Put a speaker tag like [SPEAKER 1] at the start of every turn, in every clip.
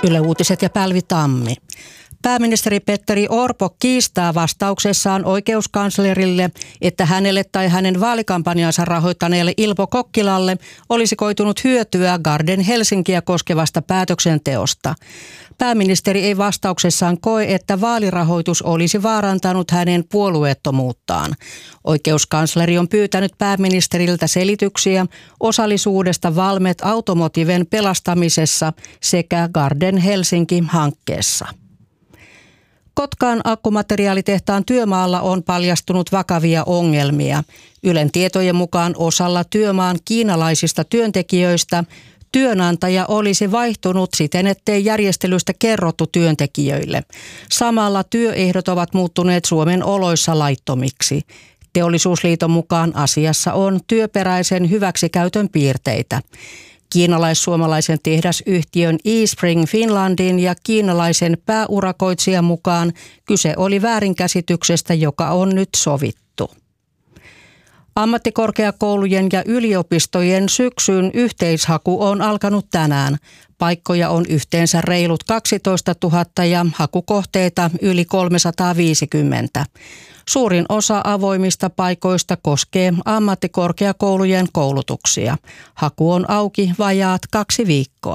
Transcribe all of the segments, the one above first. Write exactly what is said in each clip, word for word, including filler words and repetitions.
[SPEAKER 1] Yle Uutiset ja Päivi Tammi. Pääministeri Petteri Orpo kiistää vastauksessaan oikeuskanslerille, että hänelle tai hänen vaalikampanjansa rahoittaneelle Ilpo Kokkilalle olisi koitunut hyötyä Garden Helsinkiä koskevasta päätöksenteosta. Pääministeri ei vastauksessaan koe, että vaalirahoitus olisi vaarantanut hänen puolueettomuuttaan. Oikeuskansleri on pyytänyt pääministeriltä selityksiä osallisuudesta Valmet Automotiven pelastamisessa sekä Garden Helsinki-hankkeessa. Kotkan akkumateriaalitehtaan työmaalla on paljastunut vakavia ongelmia. Ylen tietojen mukaan osalla työmaan kiinalaisista työntekijöistä työnantaja olisi vaihtunut siten, ettei järjestelystä kerrottu työntekijöille. Samalla työehdot ovat muuttuneet Suomen oloissa laittomiksi. Teollisuusliiton mukaan asiassa on työperäisen hyväksikäytön piirteitä. Kiinalais-suomalaisen tehdasyhtiön eSpring Finlandin ja kiinalaisen pääurakoitsijan mukaan kyse oli väärinkäsityksestä, joka on nyt sovittu. Ammattikorkeakoulujen ja yliopistojen syksyn yhteishaku on alkanut tänään. Paikkoja on yhteensä reilut kaksitoistatuhatta ja hakukohteita yli kolmesataaviisikymmentä. Suurin osa avoimista paikoista koskee ammattikorkeakoulujen koulutuksia. Haku on auki vajaat kaksi viikkoa.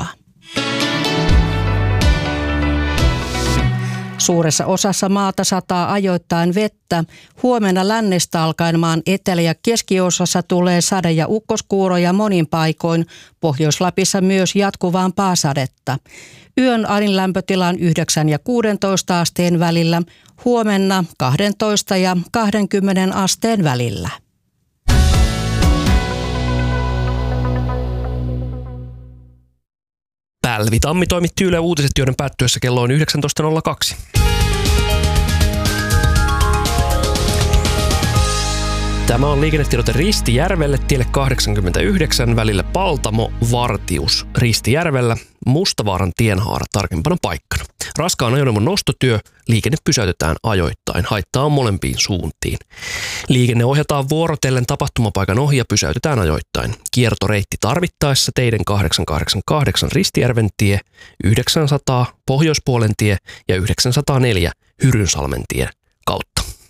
[SPEAKER 1] Suuressa osassa maata sataa ajoittain vettä. Huomenna lännestä alkaen maan etelä- ja keskiosassa tulee sade- ja ukkoskuuroja monin paikoin. Pohjois-Lapissa myös jatkuvampaa sadetta. Yön alin lämpötila on yhdeksän ja kuusitoista asteen välillä. Huomenna kaksitoista ja kaksikymmentä asteen välillä.
[SPEAKER 2] Päivi Tammi toimitti Yle Uutiset, joiden päättyessä kello on yhdeksäntoista nolla kaksi. Tämä on liikennetiedote Ristijärvelle, tielle kahdeksankymmentäyhdeksän välillä Paltamo-Vartius Ristijärvellä, Mustavaaran tienhaara tarkempana paikkana. Raskaan ajoneuvon nostotyö, liikenne pysäytetään ajoittain, haittaa on molempiin suuntiin. Liikenne ohjataan vuorotellen tapahtumapaikan ohi ja pysäytetään ajoittain. Kiertoreitti tarvittaessa teiden kahdeksansataakahdeksankymmentäkahdeksan Ristijärven tie, yhdeksänsataa Pohjoispuolen tie ja yhdeksänsataaneljä Hyrynsalmen tie